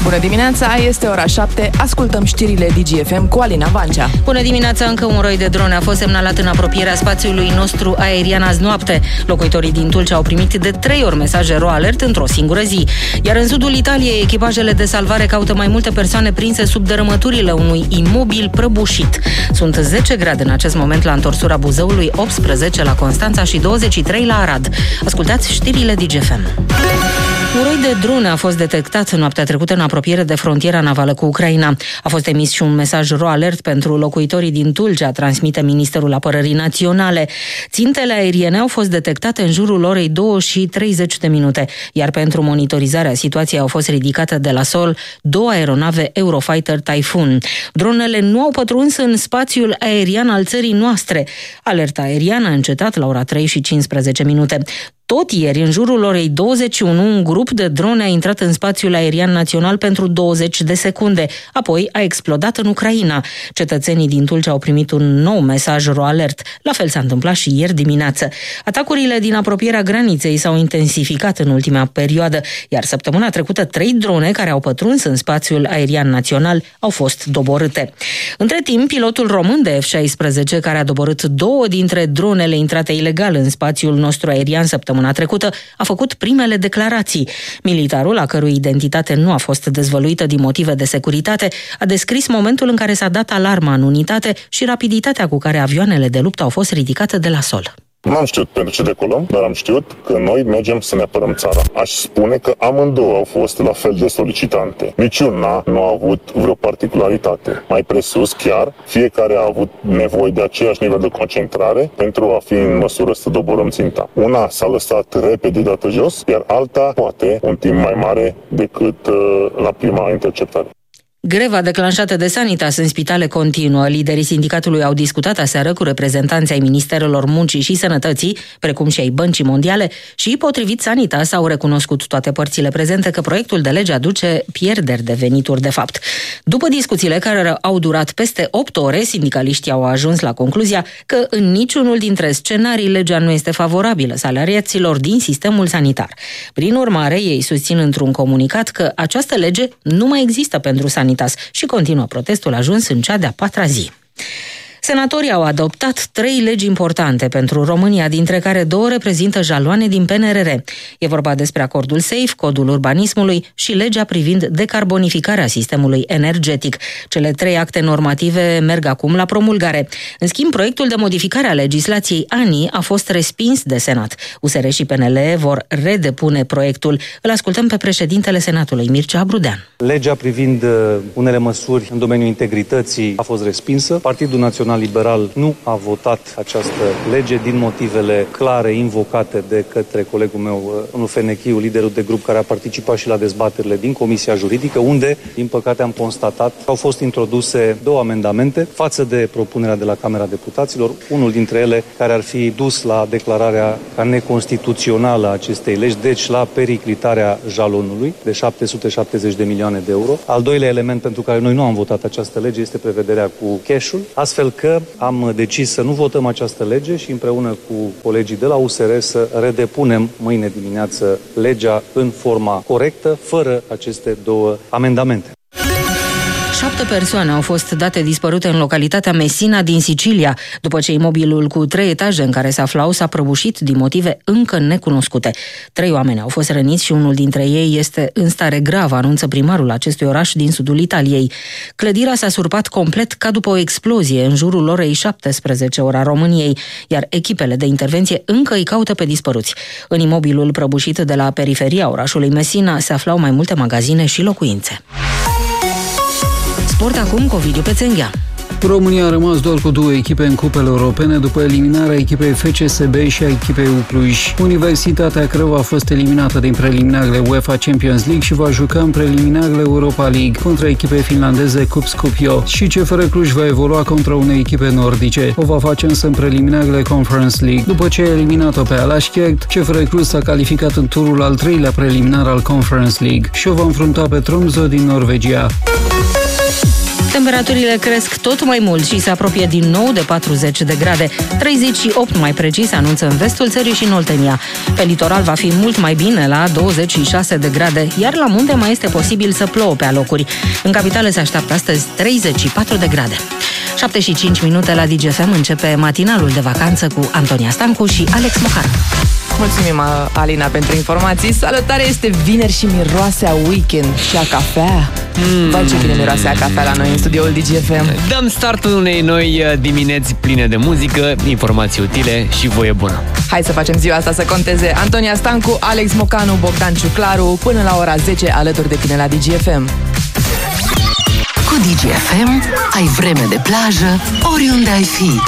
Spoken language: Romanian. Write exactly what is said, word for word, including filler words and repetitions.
Bună dimineața, este ora șapte, ascultăm știrile D G F M cu Alina Vancea. Bună dimineața, încă un roi de drone a fost semnalat în apropierea spațiului nostru aerian azi noapte. Locuitorii din Tulcea au primit de trei ori mesaje ro alert într-o singură zi. Iar în sudul Italiei, echipajele de salvare caută mai multe persoane prinse sub dărâmăturile unui imobil prăbușit. Sunt zece grade în acest moment la întorsura Buzăului, optsprezece la Constanța și douăzeci și trei la Arad. Ascultați știrile D G F M. Un roi de drone a fost detectat noaptea trecută în apropiere de frontiera navală cu Ucraina. A fost emis și un mesaj ro alert pentru locuitorii din Tulcea, transmite Ministerul Apărării Naționale. Țintele aeriene au fost detectate în jurul orei două și treizeci de minute, iar pentru monitorizarea situației au fost ridicate de la sol două aeronave Eurofighter Typhoon. Dronele nu au pătruns în spațiul aerian al țării noastre. Alerta aeriană a încetat la ora trei și cincisprezece minute. Tot ieri, în jurul orei douăzeci și unu, un grup de drone a intrat în spațiul aerian național pentru douăzeci de secunde. Apoi a explodat în Ucraina. Cetățenii din Tulcea au primit un nou mesaj ro alert. La fel s-a întâmplat și ieri dimineață. Atacurile din apropierea graniței s-au intensificat în ultima perioadă, iar săptămâna trecută trei drone care au pătruns în spațiul aerian național au fost doborâte. Între timp, pilotul român de F șaisprezece, care a doborât două dintre dronele intrate ilegal în spațiul nostru aerian săptămâna trecută, a făcut primele declarații. Militarul, a cărui identitate nu a fost dezvăluită din motive de securitate, a descris momentul în care s-a dat alarma în unitate și rapiditatea cu care avioanele de luptă au fost ridicate de la sol. Nu am știut pentru ce decolăm, dar am știut că noi mergem să ne apărăm țara. Aș spune că amândouă au fost la fel de solicitante. Niciuna nu a avut vreo particularitate. Mai presus chiar, fiecare a avut nevoie de aceeași nivel de concentrare pentru a fi în măsură să doborâm ținta. Una s-a lăsat repede dată jos, iar alta poate un timp mai mare decât uh, la prima interceptare. Greva declanșată de Sanitas în spitale continuă. Liderii sindicatului au discutat aseară cu reprezentanții ai Ministerelor Muncii și Sănătății, precum și ai Băncii Mondiale, și, potrivit Sanitas, au recunoscut toate părțile prezente că proiectul de lege aduce pierderi de venituri de fapt. După discuțiile care au durat peste opt ore, sindicaliștii au ajuns la concluzia că în niciunul dintre scenarii legea nu este favorabilă salariaților din sistemul sanitar. Prin urmare, ei susțin într-un comunicat că această lege nu mai există pentru Sanitas și continuă protestul ajuns în cea de-a patra zi. Senatorii au adoptat trei legi importante pentru România, dintre care două reprezintă jaloane din P N R R. E vorba despre acordul SAFE, codul urbanismului și legea privind decarbonificarea sistemului energetic. Cele trei acte normative merg acum la promulgare. În schimb, proiectul de modificare a legislației A N I a fost respins de Senat. U S R și P N L vor redepune proiectul. Îl ascultăm pe președintele Senatului, Mircea Brudean. Legea privind unele măsuri în domeniul integrității a fost respinsă. Partidul Național Liberal nu a votat această lege din motivele clare invocate de către colegul meu, domnul Fenechiu, liderul de grup care a participat și la dezbaterile din Comisia Juridică, unde, din păcate, am constatat că au fost introduse două amendamente față de propunerea de la Camera Deputaților, unul dintre ele care ar fi dus la declararea ca neconstituțională a acestei legi, deci la periclitarea jalonului de șapte sute șaptezeci de milioane de euro. Al doilea element pentru care noi nu am votat această lege este prevederea cu cash-ul, astfel că am decis să nu votăm această lege și împreună cu colegii de la U S R să redepunem mâine dimineață legea în forma corectă, fără aceste două amendamente. Șapte persoane au fost date dispărute în localitatea Messina din Sicilia, după ce imobilul cu trei etaje în care se aflau s-a prăbușit din motive încă necunoscute. Trei oameni au fost răniți și unul dintre ei este în stare gravă, anunță primarul acestui oraș din sudul Italiei. Clădirea s-a surpat complet ca după o explozie în jurul orei șaptesprezece ora României, iar echipele de intervenție încă îi caută pe dispăruți. În imobilul prăbușit de la periferia orașului Messina se aflau mai multe magazine și locuințe. Sport acum cu Ovidiu Pețenghea. România a rămas doar cu două echipe în cupele europene după eliminarea echipei F C S B și a echipei U Cluj. Universitatea Crăva a fost eliminată din preliminarele UEFA Champions League și va juca în preliminarele Europa League contra echipei finlandeze Cup Skopje. Și C F R Cluj va evolua contra unei echipe nordice. O va face însă în preliminarele Conference League. După ce a eliminat-o pe Alashkert, C F R Cluj s-a calificat în turul al treilea preliminar al Conference League și o va înfrunta pe Tromsø din Norvegia. Temperaturile cresc tot mai mult și se apropie din nou de patruzeci de grade. treizeci și opt mai precis anunță în vestul țării și în Oltenia. Pe litoral va fi mult mai bine, la douăzeci și șase de grade, iar la munte mai este posibil să plouă pe alocuri. În capitală se așteaptă astăzi treizeci și patru de grade. șapte și cinci minute la Digi F M începe matinalul de vacanță cu Antonia Stancu și Alex Mocar. Mulțumim, Alina, pentru informații. Salutare, este vineri și miroase a weekend și a cafea. Mm. Vai, ce bine miroase a cafea la noi în studioul Digi F M. Dăm startul unei noi dimineți pline de muzică, informații utile și voie bună. Hai să facem ziua asta să conteze. Antonia Stancu, Alex Mocanu, Bogdan Ciuclaru, până la ora zece alături de tine la Digi F M. Cu Digi F M ai vreme de plajă oriunde ai fi.